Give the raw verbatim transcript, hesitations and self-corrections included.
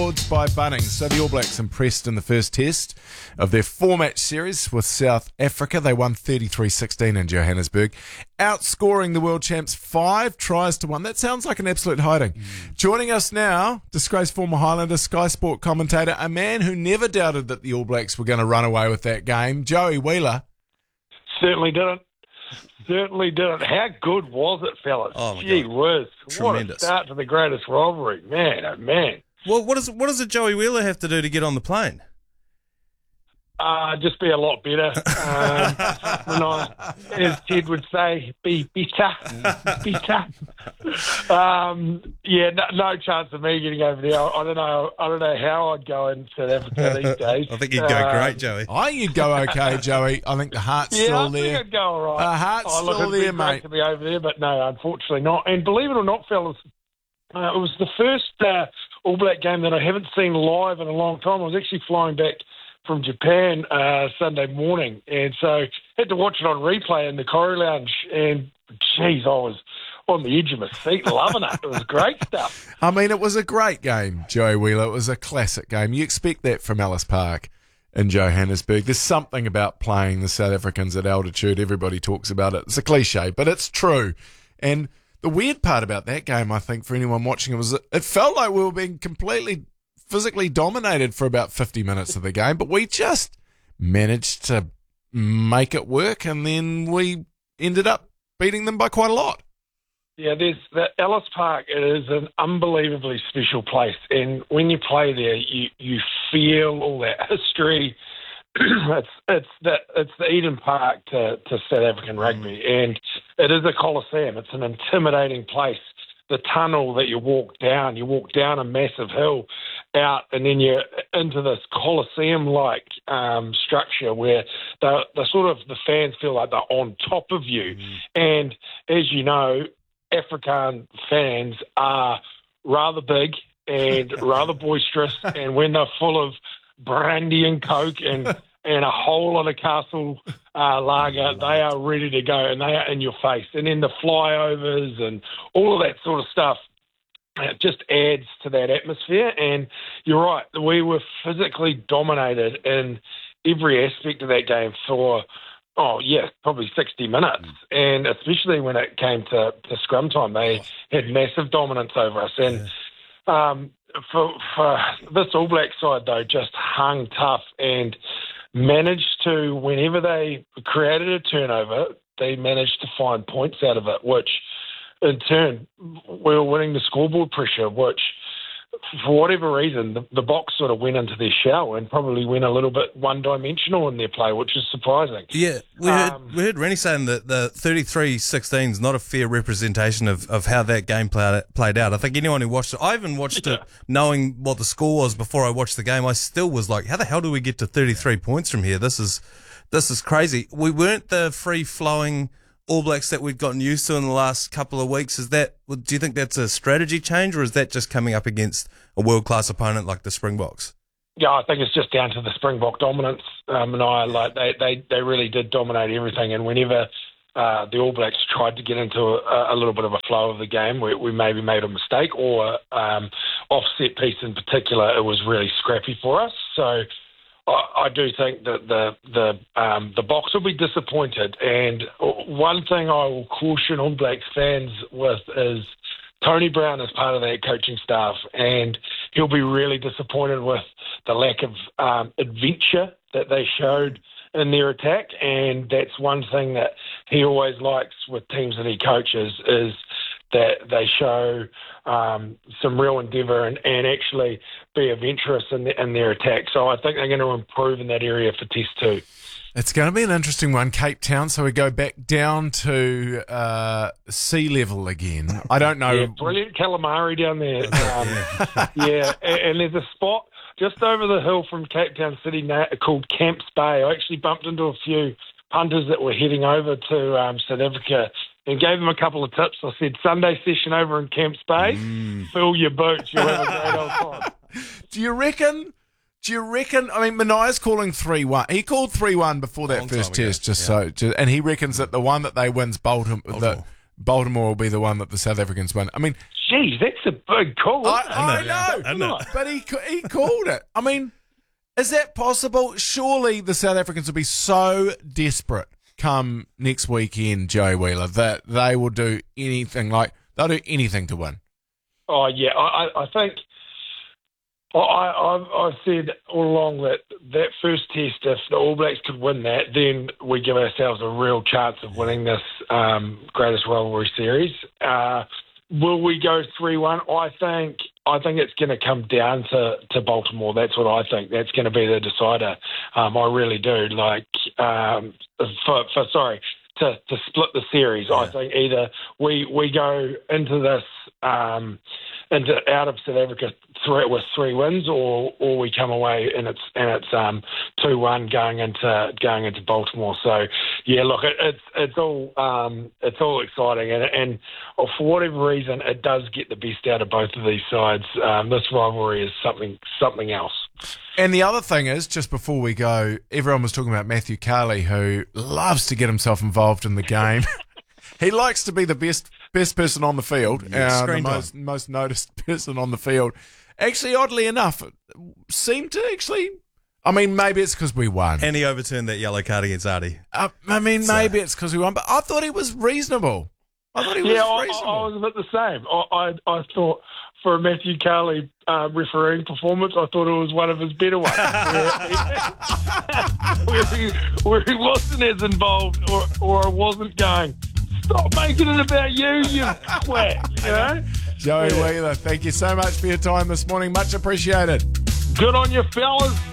By Bunnings. So the All Blacks impressed in the first test of their four-match series with South Africa. They won thirty-three sixteen in Johannesburg, outscoring the world champs five tries to one. That sounds like an absolute hiding. Mm. Joining us now, disgraced former Highlander, Sky Sport commentator, a man who never doubted that the All Blacks were going to run away with that game, Joey Wheeler. Certainly didn't. Certainly didn't. How good was it, fellas? Oh my Gee God. whiz. Tremendous. What a start to the greatest rivalry. Man, oh man. Well, what does what does a Joey Wheeler have to do to get on the plane? Uh, just be a lot better. Um, when I, as Ted would say, be better. better. Um, yeah, no, no chance of me getting over there. I, I don't know. I don't know how I'd go in South Africa these days. I think you'd go um, great, Joey. I think you'd go okay, Joey. I think the heart's Yeah, still I there. think I'd go all right. The heart's oh, look, still it'd be there, great mate. to be over there, but no, unfortunately not. And believe it or not, fellas, uh, it was the first uh, All Black game that I haven't seen live in a long time. I was actually flying back from Japan uh, Sunday morning, and so had to watch it on replay in the Corrie Lounge, and geez, I was on the edge of my seat, loving it. It was great stuff. I mean, it was a great game, Joey Wheeler. It was a classic game. You expect that from Ellis Park in Johannesburg. There's something about playing the South Africans at altitude. Everybody talks about it. It's a cliche, but it's true. And the weird part about that game, I think, for anyone watching it, was that it felt like we were being completely physically dominated for about fifty minutes of the game, but we just managed to make it work, and then we ended up beating them by quite a lot. Yeah, there's the Ellis Park. It is an unbelievably special place, and when you play there, you you feel all that history. it's it's the it's the Eden Park to, to South African rugby, and it is a coliseum. It's an intimidating place. The tunnel that you walk down, you walk down a massive hill out, and then you're into this coliseum-like um, structure where the the sort of the fans feel like they're on top of you. Mm. And as you know, African fans are rather big and rather boisterous, and when they're full of brandy and coke and and a whole lot of Castle uh, lager, they are ready to go, and they are in your face. And then the flyovers and all of that sort of stuff, it just adds to that atmosphere. And you're right, we were physically dominated in every aspect of that game for, oh, yeah, probably sixty minutes. And especially when it came to, to scrum time, they had massive dominance over us. And um, for, for this All Black side, though, just hung tough and managed to, whenever they created a turnover, they managed to find points out of it, which in turn, we were winning the scoreboard pressure, which for whatever reason, the, the Box sort of went into their shell and probably went a little bit one-dimensional in their play, which is surprising. Yeah, we heard, um, we heard Rennie saying that the thirty-three sixteen is not a fair representation of, of how that game played, played out. I think anyone who watched it, I even watched it knowing what the score was before I watched the game. I still was like, how the hell do we get to thirty-three points from here? This is this is crazy. We weren't the free-flowing All Blacks that we've gotten used to in the last couple of weeks. Is that? Do you think that's a strategy change, or is that just coming up against a world-class opponent like the Springboks? Yeah, I think it's just down to the Springbok dominance. Um, and I like they, they, they really did dominate everything. And whenever uh, the All Blacks tried to get into a, a little bit of a flow of the game, we, we maybe made a mistake, or um, offset piece in particular, it was really scrappy for us. So I, I do think that the the um, the Box will be disappointed. And one thing I will caution All Blacks fans with is Tony Brown is part of that coaching staff, and he'll be really disappointed with the lack of um, adventure that they showed in their attack. And that's one thing that he always likes with teams that he coaches, is that they show um, some real endeavour and, and actually be adventurous in, the, in their attack. So I think they're going to improve in that area for Test two. It's going to be an interesting one, Cape Town. So we go back down to uh, sea level again. I don't know. Yeah, brilliant calamari down there. Um, yeah, and, and there's a spot just over the hill from Cape Town City now called Camps Bay. I actually bumped into a few punters that were heading over to um, South Africa and gave them a couple of tips. I said, Sunday session over in Camps Bay, mm. fill your boots, you'll have a great old time. Do you reckon... Do you reckon, I mean, Manai's calling three one. He called three one before that first test, just yeah. so, just, and he reckons that the one that they win's Baltimore, Baltimore. That Baltimore will be the one that the South Africans win. I mean, geez, that's a big call. I, isn't it? I I know, know, I know. but he he called it. I mean, is that possible? Surely the South Africans will be so desperate come next weekend, Joey Wheeler, that they will do anything. Like they'll do anything to win. Oh yeah, I, I think I, I've, I've said all along that that first test, if the All Blacks could win that, then we give ourselves a real chance of winning this um, greatest rivalry series. Uh, will we go three one? I think I think it's going to come down to, to Baltimore. That's what I think. That's going to be the decider. Um, I really do. Like um, for, for sorry. To, to split the series, yeah. I think either we we go into this um, into out of South Africa three, with three wins, or or we come away and it's and it's um two one going into going into Baltimore. So yeah, look, it, it's it's all um, it's all exciting, and and for whatever reason, it does get the best out of both of these sides. Um, this rivalry is something something else. And the other thing is, just before we go, everyone was talking about Matthew Carley, who loves to get himself involved in the game. He likes to be the best best person on the field, Yeah, uh, the screen time. most most noticed person on the field. Actually, oddly enough, it seemed to actually. I mean, maybe it's because we won. And he overturned that yellow card against Artie. Uh, I mean, So- maybe it's because we won, but I thought he was reasonable. I thought he was Yeah, I, reasonable. I was a bit the same. I I, I thought for a Matthew Carley uh, refereeing performance, I thought it was one of his better ones, where, he, where he wasn't as involved, or or wasn't going, stop making it about you, you twat, you know. Joey Yeah. Wheeler, thank you so much for your time this morning. Much appreciated. Good on you, fellas.